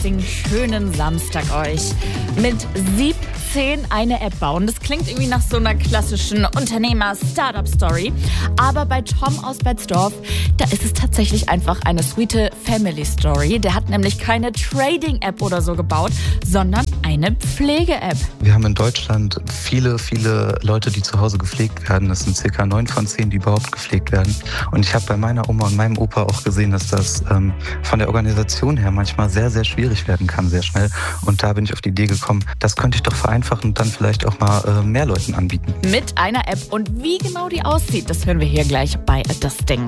wundermäßigen, schönen Samstag euch. Mit 17 eine App bauen, das klingt irgendwie nach so einer klassischen Unternehmer-Startup-Story. Aber bei Tom aus Betzdorf, da ist es tatsächlich einfach eine sweete Family-Story. Der hat nämlich keine Trading-App oder so gebaut, sondern eine Pflege-App. Wir haben in Deutschland viele Leute, die zu Hause gepflegt werden. Das sind circa 9 von 10, die überhaupt gepflegt werden. Und ich habe bei meiner Oma und meinem Opa auch gesehen, dass das von der Organisation her manchmal sehr, sehr schwierig werden kann, sehr schnell. Und da bin ich auf die Idee gekommen, das könnte ich doch vereinfachen und dann vielleicht auch mal mehr Leuten anbieten. Mit einer App. Und wie genau die aussieht, das hören wir hier gleich bei Das Ding.